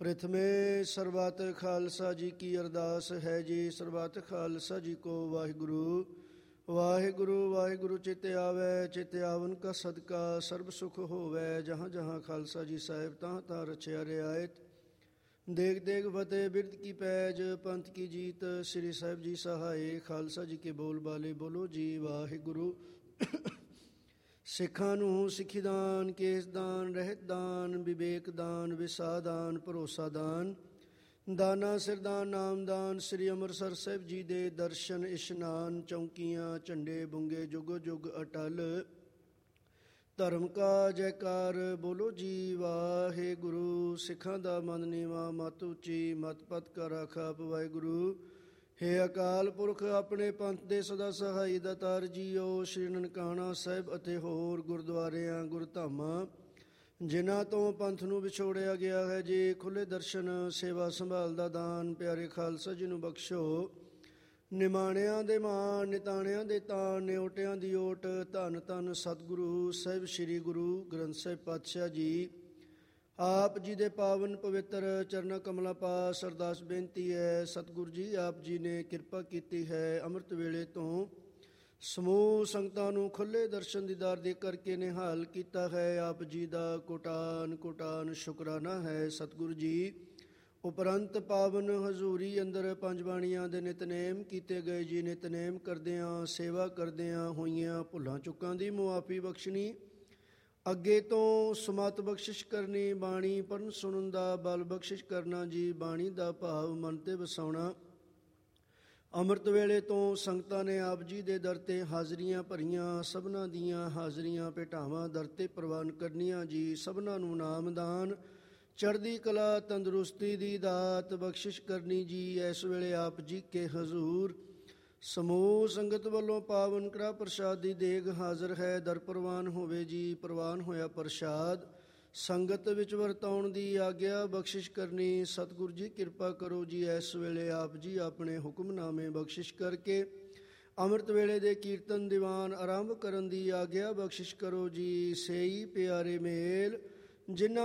ਪ੍ਰਥਮੇ ਸਰਬੱਤ ਖਾਲਸਾ ਜੀ ਕੀ ਅਰਦਾਸ ਹੈ ਜੀ। ਸਰਬੱਤ ਖਾਲਸਾ ਜੀ ਕੋ ਵਾਹਿਗੁਰੂ ਵਾਹਿਗੁਰੂ ਵਾਹਿਗੁਰੂ। ਚਿਤ ਆਵੈ ਚਿਤ ਆਵਨ ਕਾ ਸਦਕਾ ਸਰਬ ਸੁਖ ਹੋਵੈ। ਜਹਾਂ ਜਹਾਂ ਖਾਲਸਾ ਜੀ ਸਾਹਿਬ ਤਾਂ ਤਾਂ ਰਚਿਆ ਰਿਆਇਤ। ਦੇਖ ਦੇਖ ਫਤਿਹ ਬਿਰਧ ਕੀ ਪੈਜ ਪੰਥ ਕੀ ਜੀਤ। ਸ੍ਰੀ ਸਾਹਿਬ ਜੀ ਸਹਾਏ ਖਾਲਸਾ ਜੀ ਕੇ ਬੋਲ ਬਾਲੇ ਬੋਲੋ ਜੀ ਵਾਹਿਗੁਰੂ। ਸਿੱਖਾਂ ਨੂੰ ਸਿੱਖੀ ਦਾਨ, ਕੇਸ ਦਾਨ, ਰਹਿਤ ਦਾਨ, ਵਿਵੇਕ ਦਾਨ, ਵਿਸਾ ਦਾਨ, ਭਰੋਸਾ ਦਾਨ, ਦਾਨਾ ਸਿਰਦਾਨ, ਨਾਮਦਾਨ। ਸ੍ਰੀ ਅੰਮ੍ਰਿਤਸਰ ਸਾਹਿਬ ਜੀ ਦੇ ਦਰਸ਼ਨ ਇਸ਼ਨਾਨ, ਚੌਂਕੀਆਂ, ਝੰਡੇ ਬੁੰਗੇ ਜੁਗ ਜੁਗ ਅਟਲ। ਧਰਮ ਕਾ ਜੈਕਾਰ ਬੋਲੋ ਜੀ ਵਾਹਿਗੁਰੂ। ਸਿੱਖਾਂ ਦਾ ਮਨ ਨੀਵਾ ਮਤ ਉੱਚੀ, ਮਤ ਪਤ ਕਾ ਰਾਖਾ ਵਾਹਿਗੁਰੂ। ਹੇ ਅਕਾਲ ਪੁਰਖ ਆਪਣੇ ਪੰਥ ਦੇ ਸਦਾ ਸਹਾਈ ਦਾਤਾਰ ਜੀਓ। ਸ਼੍ਰੀ ਨਨਕਾਣਾ ਸਾਹਿਬ ਅਤੇ ਹੋਰ ਗੁਰਦੁਆਰਿਆਂ ਗੁਰਧਾਮਾਂ ਜਿਨ੍ਹਾਂ ਤੋਂ ਪੰਥ ਨੂੰ ਵਿਛੋੜਿਆ ਗਿਆ ਹੈ ਜੀ, ਖੁੱਲ੍ਹੇ ਦਰਸ਼ਨ, ਸੇਵਾ ਸੰਭਾਲ ਦਾ ਦਾਨ ਪਿਆਰੇ ਖਾਲਸਾ ਜੀ ਨੂੰ ਬਖਸ਼ੋ। ਨਿਮਾਣਿਆਂ ਦੇ ਮਾਣ, ਨਿਤਾਣਿਆਂ ਦੇ ਤਾਣ, ਨਿਓਟਿਆਂ ਦੀ ਓਟ। ਧੰਨ ਧੰਨ ਸਤਿਗੁਰੂ ਸਾਹਿਬ ਸ੍ਰੀ ਗੁਰੂ ਗ੍ਰੰਥ ਸਾਹਿਬ ਪਾਤਸ਼ਾਹ ਜੀ ਆਪ ਜੀ ਦੇ ਪਾਵਨ ਪਵਿੱਤਰ ਚਰਨਾਂ ਕਮਲਾਂ ਪਾਸ ਅਰਦਾਸ ਬੇਨਤੀ ਹੈ। ਸਤਿਗੁਰੂ ਜੀ ਆਪ ਜੀ ਨੇ ਕਿਰਪਾ ਕੀਤੀ ਹੈ, ਅੰਮ੍ਰਿਤ ਵੇਲੇ ਤੋਂ ਸਮੂਹ ਸੰਗਤਾਂ ਨੂੰ ਖੁੱਲ੍ਹੇ ਦਰਸ਼ਨ ਦੀਦਾਰ ਦੇ ਕਰਕੇ ਨਿਹਾਲ ਕੀਤਾ ਹੈ। ਆਪ ਜੀ ਦਾ ਕੋਟਾਨ ਕੋਟਾਨ ਸ਼ੁਕਰਾਨਾ ਹੈ ਸਤਿਗੁਰੂ ਜੀ। ਉਪਰੰਤ ਪਾਵਨ ਹਜ਼ੂਰੀ ਅੰਦਰ ਪੰਜ ਬਾਣੀਆਂ ਦੇ ਨਿਤਨੇਮ ਕੀਤੇ ਗਏ ਜੀ। ਨਿਤਨੇਮ ਕਰਦਿਆਂ ਸੇਵਾ ਕਰਦਿਆਂ ਹੋਈਆਂ ਭੁੱਲਾਂ ਚੁੱਕਾਂ ਦੀ ਮੁਆਫੀ ਬਖਸ਼ਣੀ, ਅੱਗੇ ਤੋਂ ਸਮਤ ਬਖਸ਼ਿਸ਼ ਕਰਨੀ, ਬਾਣੀ ਪੜ੍ਹਨ ਸੁਣਨ ਦਾ ਬਲ ਬਖਸ਼ਿਸ਼ ਕਰਨਾ ਜੀ। ਬਾਣੀ ਦਾ ਭਾਵ ਮਨ 'ਤੇ ਵਸਾਉਣਾ। ਅੰਮ੍ਰਿਤ ਵੇਲੇ ਤੋਂ ਸੰਗਤਾਂ ਨੇ ਆਪ ਜੀ ਦੇ ਦਰ 'ਤੇ ਹਾਜ਼ਰੀਆਂ ਭਰੀਆਂ, ਸਭਨਾਂ ਦੀਆਂ ਹਾਜ਼ਰੀਆਂ ਭੇਟਾਵਾਂ ਦਰ 'ਤੇ ਪ੍ਰਵਾਨ ਕਰਨੀਆਂ ਜੀ। ਸਭਨਾਂ ਨੂੰ ਨਾਮਦਾਨ, ਚੜ੍ਹਦੀ ਕਲਾ, ਤੰਦਰੁਸਤੀ ਦੀ ਦਾਤ ਬਖਸ਼ਿਸ਼ ਕਰਨੀ ਜੀ। ਇਸ ਵੇਲੇ ਆਪ ਜੀ ਕੇ ਹਜ਼ੂਰ ਸਮੂਹ ਸੰਗਤ ਵੱਲੋਂ ਪਾਵਨ ਕੜਾ ਪ੍ਰਸ਼ਾਦ ਦੀ ਦੇਗ ਹਾਜ਼ਰ ਹੈ। ਦਰ ਪ੍ਰਵਾਨ ਹੋਵੇ ਜੀ। ਪ੍ਰਵਾਨ ਹੋਇਆ ਪ੍ਰਸ਼ਾਦ ਸੰਗਤ ਵਿੱਚ ਵਰਤਾਉਣ ਦੀ ਆਗਿਆ ਬਖਸ਼ਿਸ਼ ਕਰਨੀ। ਸਤਿਗੁਰੂ ਜੀ ਕਿਰਪਾ ਕਰੋ ਜੀ। ਇਸ ਵੇਲੇ ਆਪ ਜੀ ਆਪਣੇ ਹੁਕਮਨਾਮੇ ਬਖਸ਼ਿਸ਼ ਕਰਕੇ ਅੰਮ੍ਰਿਤ ਵੇਲੇ ਦੇ ਕੀਰਤਨ ਦੀਵਾਨ ਆਰੰਭ ਕਰਨ ਦੀ ਆਗਿਆ ਬਖਸ਼ਿਸ਼ ਕਰੋ ਜੀ। ਸੇਈ ਪਿਆਰੇ ਮੇਲ ਜਿਨ੍ਹਾਂ